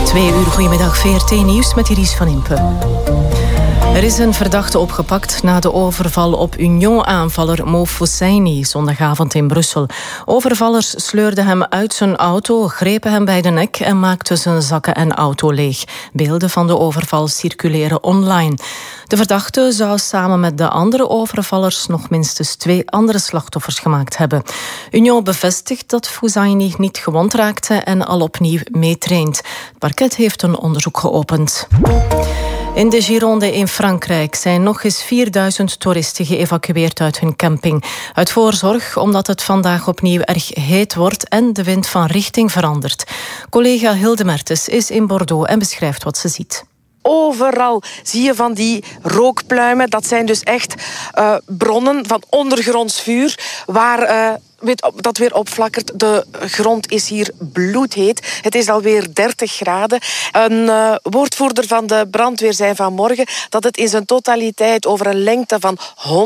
2 uur, goedemiddag, VRT Nieuws met Iris van Impe. Er is een verdachte opgepakt na de overval op Union-aanvaller Mo Fosseini zondagavond in Brussel. Overvallers sleurden hem uit zijn auto, grepen hem bij de nek en maakten zijn zakken en auto leeg. Beelden van de overval circuleren online. De verdachte zou samen met de andere overvallers nog minstens 2 andere slachtoffers gemaakt hebben. Union bevestigt dat Fosseini niet gewond raakte en al opnieuw meetraint. Het parket heeft een onderzoek geopend. In de Gironde in Frankrijk zijn nog eens 4000 toeristen geëvacueerd uit hun camping. Uit voorzorg omdat het vandaag opnieuw erg heet wordt en de wind van richting verandert. Collega Hilde Mertens is in Bordeaux en beschrijft wat ze ziet. Overal zie je van die rookpluimen. Dat zijn dus echt bronnen van ondergronds vuur waar dat weer opflakkert. De grond is hier bloedheet. Het is alweer 30 graden. Een woordvoerder van de brandweer zei vanmorgen dat het in zijn totaliteit over een lengte van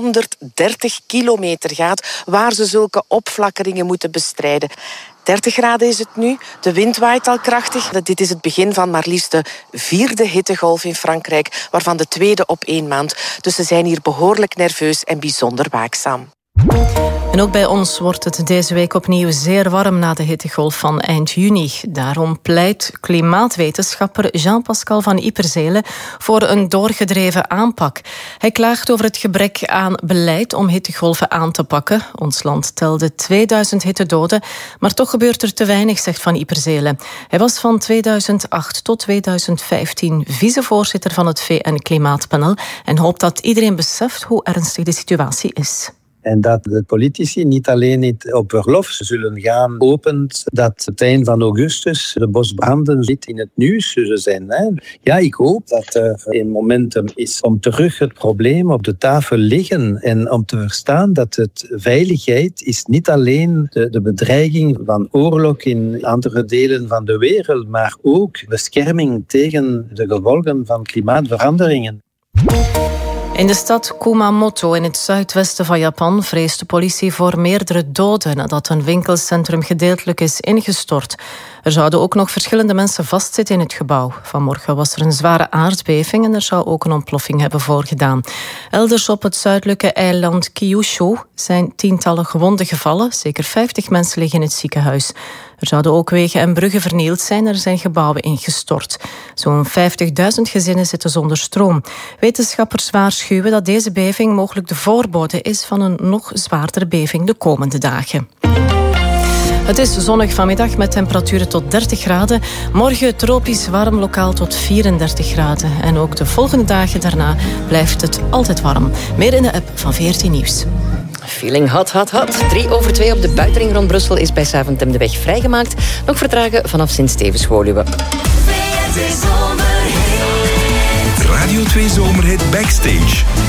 130 kilometer gaat, waar ze zulke opflakkeringen moeten bestrijden. 30 graden is het nu. De wind waait al krachtig. Dit is het begin van maar liefst de 4e hittegolf in Frankrijk, waarvan de 2e op 1 maand. Dus ze zijn hier behoorlijk nerveus en bijzonder waakzaam. En ook bij ons wordt het deze week opnieuw zeer warm na de hittegolf van eind juni. Daarom pleit klimaatwetenschapper Jean-Pascal van Yperzele voor een doorgedreven aanpak. Hij klaagt over het gebrek aan beleid om hittegolven aan te pakken. Ons land telde 2000 hittedoden, maar toch gebeurt er te weinig, zegt Van Yperzele. Hij was van 2008 tot 2015 vicevoorzitter van het VN-klimaatpanel en hoopt dat iedereen beseft hoe ernstig de situatie is. En dat de politici niet alleen niet op verlof zullen gaan, opent dat het eind van augustus de bosbranden niet in het nieuws zullen zijn. Ja, ik hoop dat er een momentum is om terug het probleem op de tafel liggen en om te verstaan dat het veiligheid is niet alleen de bedreiging van oorlog in andere delen van de wereld, maar ook bescherming tegen de gevolgen van klimaatveranderingen. In de stad Kumamoto in het zuidwesten van Japan vreest de politie voor meerdere doden nadat een winkelcentrum gedeeltelijk is ingestort. Er zouden ook nog verschillende mensen vastzitten in het gebouw. Vanmorgen was er een zware aardbeving en er zou ook een ontploffing hebben voorgedaan. Elders op het zuidelijke eiland Kyushu zijn tientallen gewonden gevallen. Zeker 50 mensen liggen in het ziekenhuis. Er zouden ook wegen en bruggen vernield zijn. Er zijn gebouwen ingestort. Zo'n 50.000 gezinnen zitten zonder stroom. Wetenschappers waarschuwen dat deze beving mogelijk de voorbode is van een nog zwaardere beving de komende dagen. Het is zonnig vanmiddag met temperaturen tot 30 graden. Morgen tropisch warm, lokaal tot 34 graden. En ook de volgende dagen daarna blijft het altijd warm. Meer in de app van VRT Nieuws. Feeling hot, hot, hot. 3:03 op de buitenring rond Brussel is bij Saventem de weg vrijgemaakt. Nog vertragen vanaf Sint-Stevens-Woluwe. Radio 2 Zomerhit Backstage.